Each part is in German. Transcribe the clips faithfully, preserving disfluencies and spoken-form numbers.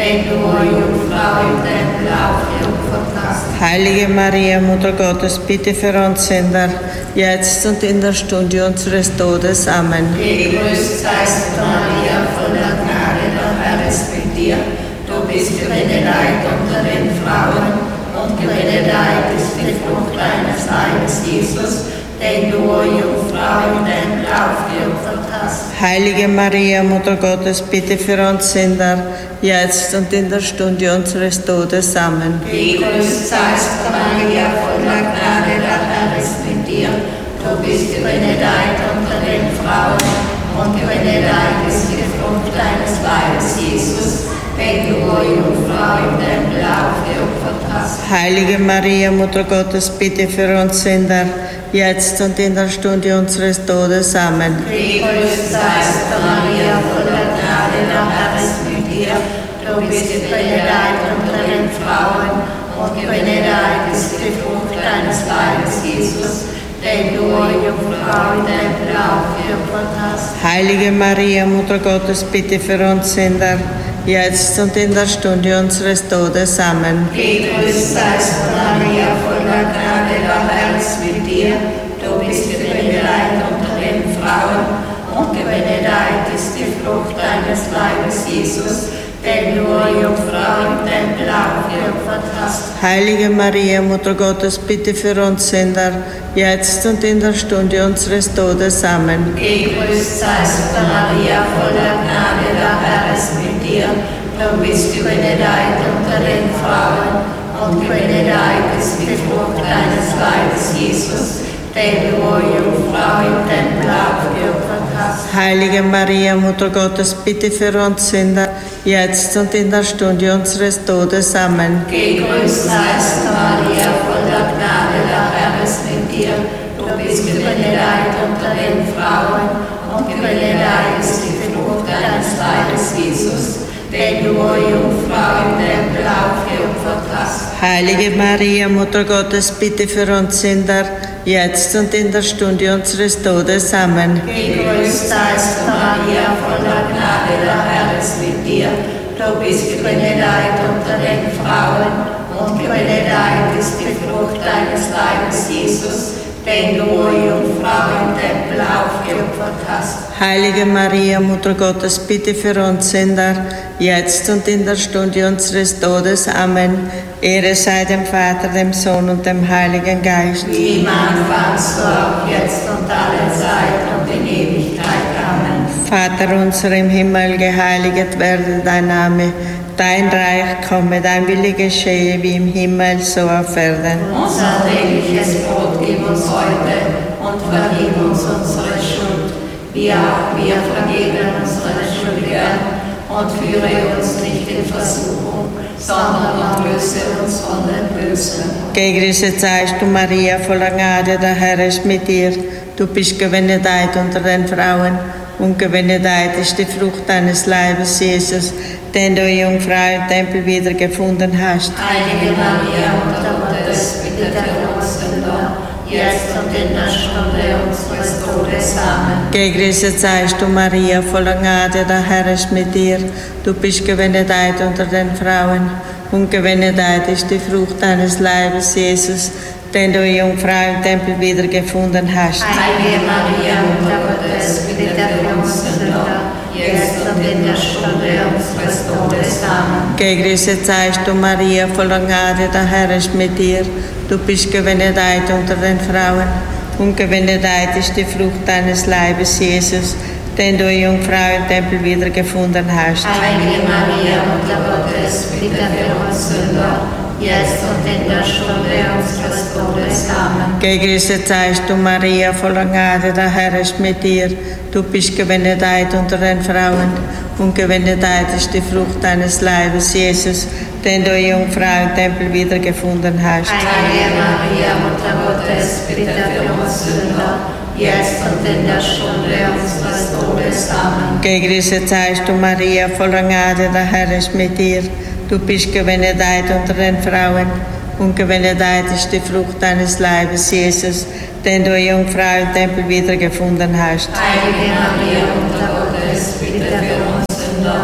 denn du, o Jungfrau, im Tempel aufgeopfert hast. Heilige Maria, Mutter Gottes, bitte für uns Sünder, jetzt und in der Stunde unseres Todes. Amen. Gegrüßt seist du, Maria, voller Gnade, der Herr ist mit dir. Du bist gebenedeit unter den Frauen, und gebenedeit ist die Frucht deines Leibes, Jesus, den du, o Jungfrau, im Tempel aufgeopfert hast. Heilige Maria, Mutter Gottes, bitte für uns Sünder, jetzt und in der Stunde unseres Todes. Amen. Gegrüßt seist du, Maria, voller Gnade, der Herr ist mit dir. Du bist gebenedeit unter den Frauen, und gebenedeit ist die Frucht deines Leibes, Jesus, den du, o Jungfrau, im Tempel aufgeopfert hast. Heilige Maria, Mutter Gottes, bitte für uns Sünder, jetzt und in der Stunde unseres Todes. Amen. Gegrüßt seist du, Maria, voller Gnade, der Herr ist mit dir. Du bist gebenedeit unter den Frauen, und gebenedeit ist die Frucht deines Leibes, Jesus, den du, o Jungfrau, im Tempel aufgeopfert hast. Heilige Maria, Mutter Gottes, bitte für uns Sünder, jetzt und in der Stunde unseres Todes. Amen. Gegrüßt seist du, Maria, voller Gnade, der Herr ist mit dir. Du bist gebenedeit unter den Frauen, und gebenedeit ist die Frucht deines Leibes, Jesus, den du, o Jungfrau, im Tempel aufgeopfert hast. Heilige Maria, Mutter Gottes, bitte für uns Sünder, jetzt und in der Stunde unseres Todes. Amen. Gegrüßt seist du, Maria, voller Gnade, der Herr ist mit dir. Du bist gebenedeit unter den Frauen, und gebenedeit ist die Frucht deines Leibes, Jesus, den du, o Jungfrau, im Tempel aufgeopfert hast. Heilige Maria, Mutter Gottes, bitte für uns Sünder, jetzt und in der Stunde unseres Todes. Amen. Gegrüßt seist du, Maria, voller Gnade, der Herr ist mit dir. Du bist gebenedeit unter den Frauen, und gebenedeit ist die Frucht deines Leibes, Jesus, den du, o Jungfrau, im Tempel aufgeopfert hast. Heilige Maria, Mutter Gottes, bitte für uns Sünder, jetzt und in der Stunde unseres Todes. Amen. Gegrüßt seist du, Maria, voller Gnade, der Herr ist mit dir. Du bist gebenedeit unter den Frauen, und gebenedeit ist die Frucht deines Leibes, Jesus, den du, o Jungfrau, im Tempel aufgeopfert hast. Heilige Maria, Mutter Gottes, bitte für uns Sünder, jetzt und in der Stunde unseres Todes. Amen. Ehre sei dem Vater, dem Sohn und dem Heiligen Geist. Wie im Anfang, so auch jetzt und alle Zeit und in Ewigkeit. Amen. Vater unser im Himmel, geheiliget werde dein Name. Dein Reich komme, dein Wille geschehe, wie im Himmel, so auf Erden. Unser tägliches Brot gib uns heute und vergib uns unsere Schuld, wie auch wir vergeben unsere Schuldigern. Und führe uns nicht in Versuchung, sondern erlöse uns von den Bösen. Gegrüßet seist du, Maria, voller Gnade, der Herr ist mit dir. Du bist gebenedeit unter den Frauen, und gebenedeit ist die Frucht deines Leibes, Jesus, den du, Jungfrau, im Tempel wiedergefunden hast. Heilige Maria, Mutter Gottes, bitte für uns Sünder, jetzt und in der Stunde unseres Todes. Amen. Gegrüßet seist du, Maria, voller Gnade, der Herr ist mit dir. Du bist gebenedeit unter den Frauen, und gebenedeit ist die Frucht deines Leibes, Jesus, den du, Jungfrau, im Tempel wiedergefunden hast. Heilige Maria, Mutter Gottes, bitte für uns Sünder, jetzt und in der Stunde unseres Todes. Amen. Gegrüßet seist du, Maria, voller Gnade, der Herr ist mit dir. Du bist gebenedeit unter den Frauen, und gebenedeit ist die Frucht deines Leibes, Jesus, den du, Jungfrau, im Tempel wiedergefunden hast. Heilige Maria, Mutter Gottes, bitte für uns Sünder, jetzt und in der Stunde unseres Todes. Amen. Gegrüßet seist du, Maria, voller Gnade, der Herr ist mit dir. Du bist gebenedeit unter den Frauen, und gebenedeit ist die Frucht deines Leibes, Jesus, den du, Jungfrau, im Tempel wiedergefunden hast. Heilige Maria, Mutter Gottes, bitte für uns Sünder, jetzt und in der Stunde unseres Todes. Amen. Gegrüßet seist du, Maria, voller Gnade, der Herr ist mit dir. Du bist gebenedeit unter den Frauen, und gebenedeit ist die Frucht deines Leibes, Jesus, den du, Jungfrau, im Tempel wiedergefunden hast. Heilige Maria, Mutter Gottes, bitte für uns Sünder,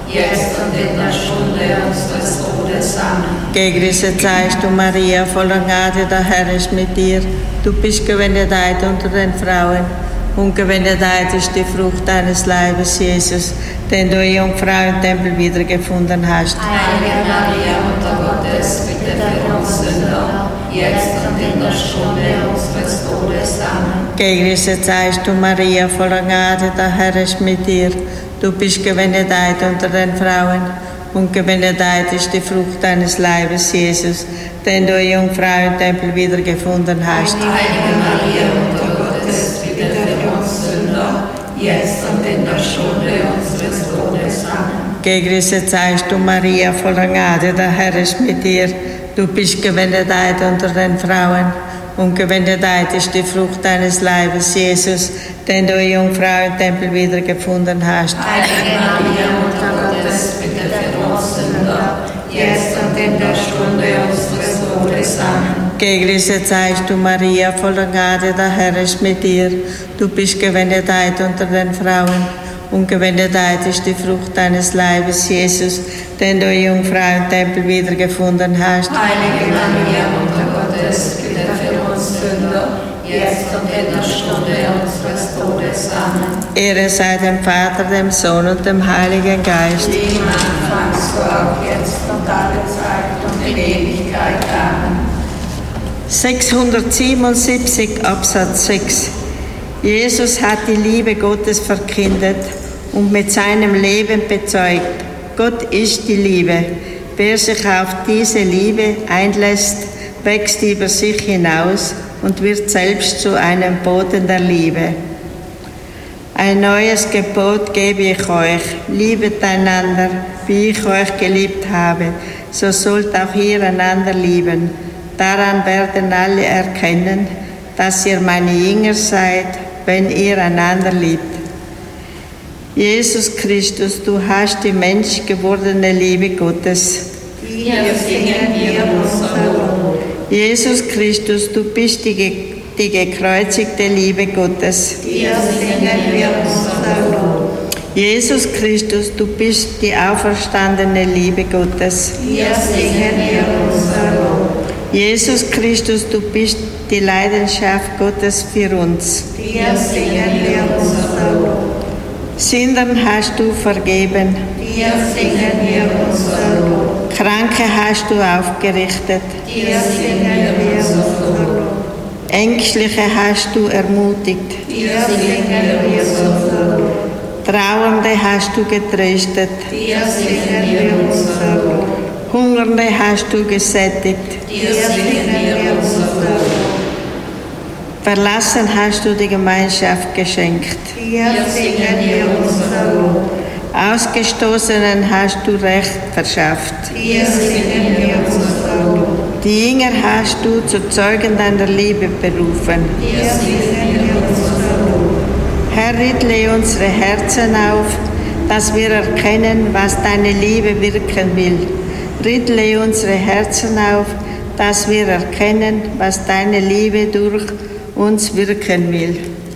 jetzt und in der Stunde unseres Todes. Amen. Gegrüßet seist du, Maria, voller Gnade, der Herr ist mit dir. Du bist gebenedeit unter den Frauen, und gebenedeit ist die Frucht deines Leibes, Jesus, den du, Jungfrau, im Tempel wiedergefunden hast. Heilige Maria, Mutter Gottes, bitte für uns Sünder, jetzt und in der Stunde unseres Todes. Amen. Gegrüßet seist du, Maria, voller Gnade, der Herr ist mit dir. Du bist gebenedeit unter den Frauen, und gebenedeit ist die Frucht deines Leibes, Jesus, den du, Jungfrau, im Tempel wiedergefunden hast. Heilige Maria, Mutter Gottes, bitte für uns Sünder, jetzt und in der Stunde unseres Todes. Amen. Gegrüßet seist du, Maria, voller Gnade, der Herr ist mit dir. Du bist gebenedeit unter den Frauen, und gebenedeit ist die Frucht deines Leibes, Jesus, den du, Jungfrau, im Tempel wiedergefunden hast. Heilige Maria, Mutter Gottes, bitte für uns Sünder, jetzt und in der Stunde unseres Todes. Amen. Gegrüßet seist du, Maria, voller Gnade, der Herr ist mit dir. Du bist gebenedeit unter den Frauen, und gebenedeit ist die Frucht deines Leibes, Jesus, den du, Jungfrau, im Tempel wiedergefunden hast. Heilige Maria, Mutter Gottes, bitte für uns Sünder, jetzt und in der Stunde unseres Todes. Amen. Ehre sei dem Vater, dem Sohn und dem Heiligen Geist. Wie im Anfang, so auch jetzt und alle Zeit und in Ewigkeit. Amen. sechshundertsiebenundsiebzig Absatz sechs. Jesus hat die Liebe Gottes verkündet und mit seinem Leben bezeugt. Gott ist die Liebe. Wer sich auf diese Liebe einlässt, wächst über sich hinaus und wird selbst zu einem Boten der Liebe. Ein neues Gebot gebe ich euch: Liebet einander, wie ich euch geliebt habe, so sollt auch ihr einander lieben. Daran werden alle erkennen, dass ihr meine Jünger seid, wenn ihr einander liebt. Jesus Christus, du hast die menschgewordene Liebe Gottes. Hier singen wir unser Lob. Jesus Christus, du bist die, ge die gekreuzigte Liebe Gottes. Hier singen wir unser Lob. Jesus Christus, du bist die auferstandene Liebe Gottes. Hier singen wir unser Lob. Jesus Christus, du bist die Leidenschaft Gottes für uns. Hier singen wir unser Lob. Sündern hast du vergeben. Hier singen wir unser Lob. Kranke hast du aufgerichtet. Hier singen wir unser Lob. Ängstliche hast du ermutigt. Hier singen wir unser Lob. Trauernde hast du getröstet. Hier singen wir unser Lob. Hungernde hast du gesättigt. Hier singen wir unser Lob. Verlassen hast du die Gemeinschaft geschenkt. Hier singen wir unser Lob. Ausgestoßenen hast du Recht verschafft. Hier singen wir unser Lob. Die Jünger hast du zu Zeugen deiner Liebe berufen. Hier singen wir unser Lob. Herr, ritle unsere Herzen auf, dass wir erkennen, was deine Liebe wirken will. Ritle unsere Herzen auf, dass wir erkennen, was deine Liebe durch uns wirken will.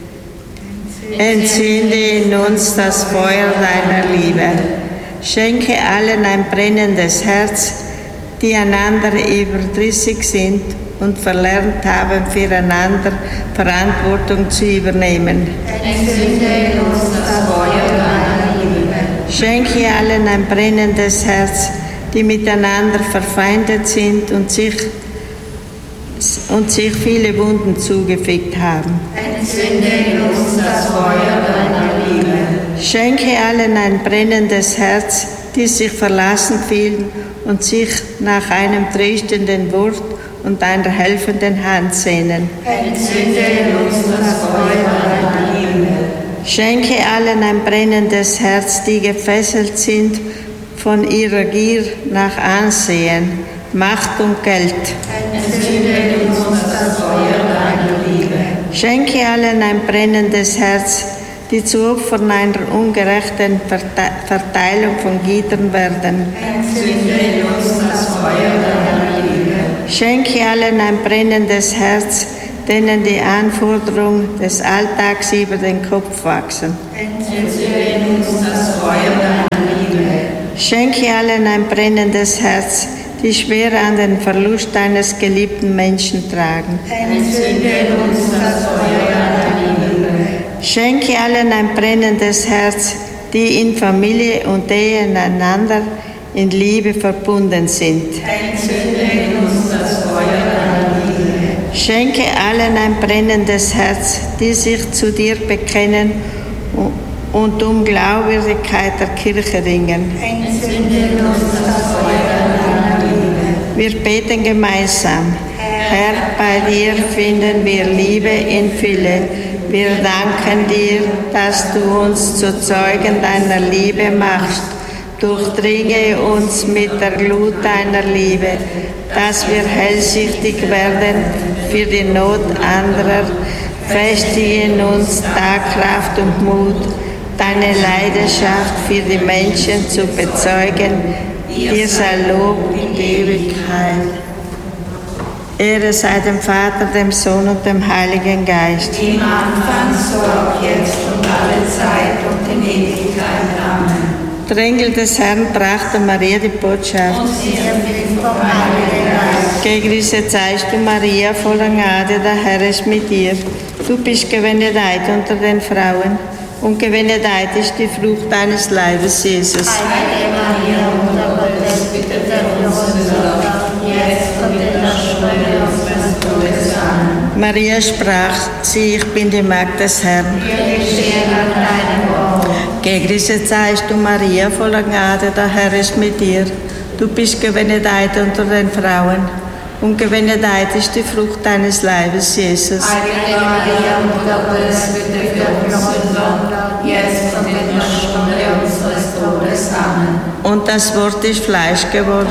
Entzünde in uns das Feuer deiner Liebe. Schenke allen ein brennendes Herz, die einander überdrüssig sind und verlernt haben, füreinander Verantwortung zu übernehmen. Entzünde in uns das Feuer deiner Liebe. Schenke allen ein brennendes Herz, die miteinander verfeindet sind und sich, und sich viele Wunden zugefügt haben. Entzünde in uns das Feuer deiner Liebe. Schenke allen ein brennendes Herz, die sich verlassen fühlen und sich nach einem tröstenden Wort und einer helfenden Hand sehnen. Entzünde in uns das Feuer deiner Liebe. Schenke allen ein brennendes Herz, die gefesselt sind von ihrer Gier nach Ansehen, Macht und Geld. Entzünde in uns das Feuer deiner Liebe. Schenke allen ein brennendes Herz, die zu Opfern einer ungerechten Verte Verteilung von Gütern werden. Entzünde in uns das Feuer deiner Liebe. Schenke allen ein brennendes Herz, denen die Anforderungen des Alltags über den Kopf wachsen. Entzünde in uns das Feuer deiner Liebe. Schenke allen ein brennendes Herz, die schwer an den Verlust eines geliebten Menschen tragen. Entzünde in uns das Feuer deiner Liebe. Schenke allen ein brennendes Herz, die in Familie und Ehe einander in Liebe verbunden sind. Entzünde in uns das Feuer deiner Liebe. Schenke allen ein brennendes Herz, die sich zu dir bekennen und um Glaubwürdigkeit der Kirche ringen. Entzünde in uns das Feuer deiner Liebe. Wir beten gemeinsam. Herr, bei dir finden wir Liebe in Fülle. Wir danken dir, dass du uns zu Zeugen deiner Liebe machst. Durchdringe uns mit der Glut deiner Liebe, dass wir hellsichtig werden für die Not anderer. Festige in uns Tatkraft und Mut, deine Leidenschaft für die Menschen zu bezeugen. Dir sei Lob in Ewigkeit. Ehre sei dem Vater, dem Sohn und dem Heiligen Geist. Im Anfang, so auch jetzt und alle Zeit und in Ewigkeit. Amen. Der Engel des Herrn brachte Maria die Botschaft. Und sie empfing vom Heiligen Geist. Gegrüßet seist du, Maria, voller Gnade, der Herr ist mit dir. Du bist gebenedeit unter den Frauen, und gebenedeit ist die Frucht deines Leibes, Jesus. Heilige Maria, Mutter Gottes, bitte für uns Sünder, jetzt und in der Stunde unseres Todes. Amen. Maria sprach, sieh, ich bin die Magd des Herrn. Mir geschehe nach deinem Wort. Gegrüßet seist du, Maria, voller Gnade, der Herr ist mit dir. Du bist gebenedeit unter den Frauen, und gebenedeit ist die Frucht deines Leibes, Jesus. Heilige Maria, Mutter Gottes, bitte für uns Sünder, jetzt und in der Stunde unseres Todes. Amen. Und das Wort ist Fleisch geworden.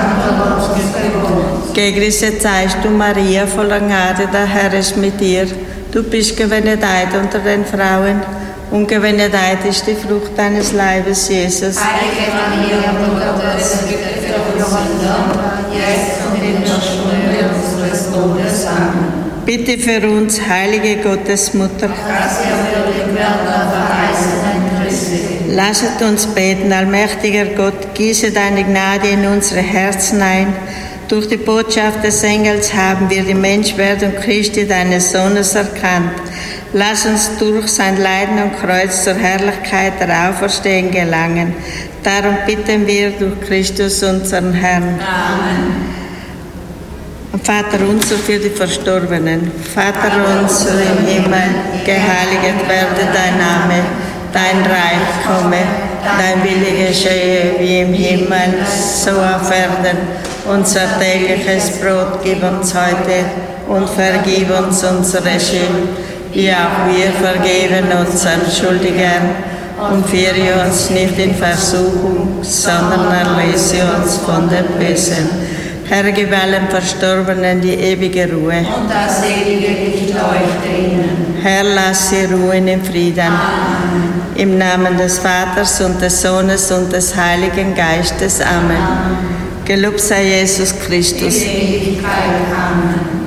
Gegrüßet seist du, Maria, voller Gnade, der Herr ist mit dir. Du bist gebenedeit unter den Frauen, und gebenedeit ist die Frucht deines Leibes, Jesus. Heilige Maria, Mutter Gottes, bitte für uns Sünder, jetzt und in der Stunde unseres Todes. Amen. Bitte für uns, heilige Gottesmutter. Dass ihr würdig werdet der verheißenen Christi. Lasset uns beten, allmächtiger Gott, gieße deine Gnade in unsere Herzen ein. Durch die Botschaft des Engels haben wir die Menschwerdung Christi, deines Sohnes, erkannt. Lass uns durch sein Leiden und Kreuz zur Herrlichkeit der Auferstehung gelangen. Darum bitten wir durch Christus, unseren Herrn. Amen. Vater unser für die Verstorbenen. Vater unser im Himmel, geheiligt werde dein Name. Dein Reich komme, dein Wille geschehe wie im Himmel, so auf Erden. Unser tägliches Brot gib uns heute und vergib uns unsere Schuld, wie auch wir vergeben unseren Schuldigern. Und führe uns nicht in Versuchung, sondern erlöse uns von dem Bösen. Herr, gib allen Verstorbenen die ewige Ruhe. Und das ewige Licht leuchte ihnen. Herr, lass sie ruhen in Frieden. Amen. Im Namen des Vaters und des Sohnes und des Heiligen Geistes. Amen. Amen. Gelobt sei Jesus Christus. In Ewigkeit. Amen.